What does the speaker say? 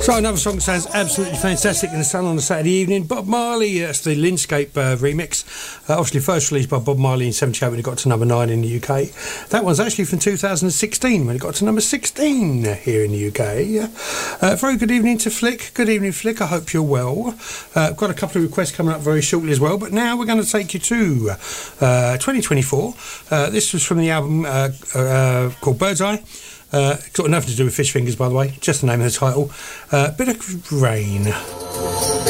So another song sounds absolutely fantastic in the sun on a Saturday evening. Bob Marley, that's the Linscape remix. Obviously first released by Bob Marley in 78 when it got to number 9 in the UK. That one's actually from 2016 when it got to number 16 here in the UK. Very good evening to Flick. Good evening, Flick. I hope you're well. I've got a couple of requests coming up very shortly as well, but now we're going to take you to 2024. This was from the album called Bird's Eye. Got nothing to do with fish fingers, by the way, just the name of the title. Bit of Rain.